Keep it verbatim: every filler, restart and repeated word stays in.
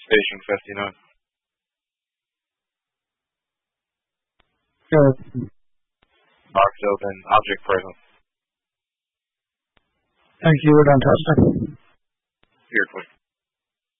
Station fifty-nine. Good. Box open. Object present. Thank you. We're done testing. You're clear.